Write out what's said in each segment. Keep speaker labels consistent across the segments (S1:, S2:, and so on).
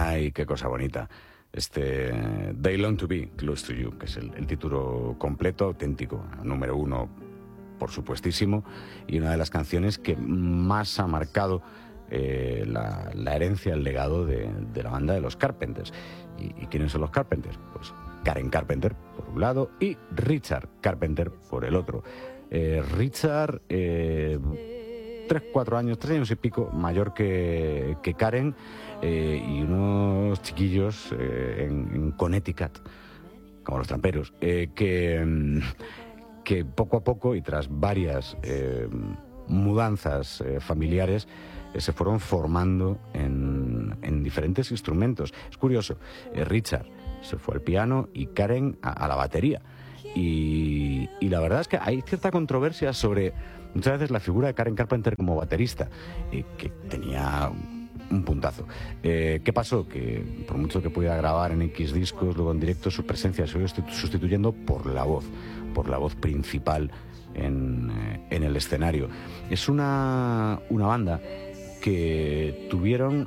S1: Ay, qué cosa bonita. They Long to Be Close to You, que es el título completo, auténtico, número 1, por supuestísimo, y una de las canciones que más ha marcado la herencia, el legado de la banda de los Carpenters. ¿Y quiénes son los Carpenters? Pues Karen Carpenter, por un lado, y Richard Carpenter, por el otro. Richard, 3 años y pico mayor que Karen, y unos chiquillos en Connecticut, como los tramperos, que poco a poco y tras varias mudanzas familiares se fueron formando en diferentes instrumentos. Es curioso, Richard se fue al piano y Karen a la batería. Y la verdad es que hay cierta controversia sobre muchas veces la figura de Karen Carpenter como baterista, que tenía un puntazo. ¿Qué pasó? Que por mucho que pudiera grabar en X discos, luego en directo, su presencia se fue sustituyendo por la voz principal en el escenario. Es una banda que tuvieron,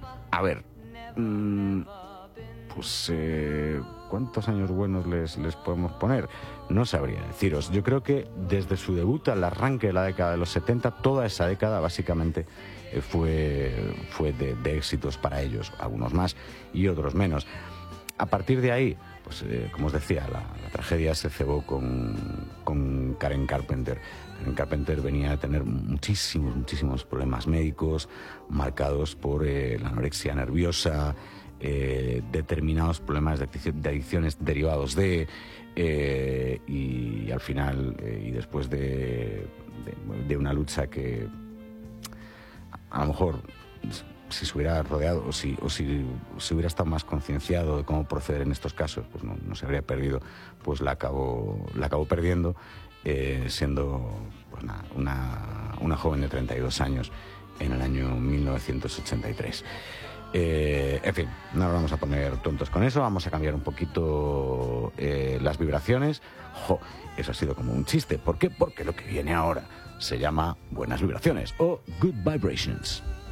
S1: ¿cuántos años buenos les podemos poner? No sabría deciros. Yo creo que desde su debut al arranque de la década de los 70, toda esa década básicamente fue de éxitos para ellos, algunos más y otros menos. A partir de ahí, pues como os decía, la tragedia se cebó con Karen Carpenter. Karen Carpenter venía a tener muchísimos problemas médicos, marcados por la anorexia nerviosa, determinados problemas de adicciones derivados y al final, y después de una lucha que a lo mejor, si se hubiera rodeado o si se hubiera estado más concienciado de cómo proceder en estos casos, pues no se habría perdido, pues la acabó perdiendo, siendo pues una joven de 32 años en el año 1983. En fin, no nos vamos a poner tontos con eso, vamos a cambiar un poquito las vibraciones. Eso ha sido como un chiste. ¿Por qué? Porque lo que viene ahora se llama Buenas Vibraciones o Good Vibrations.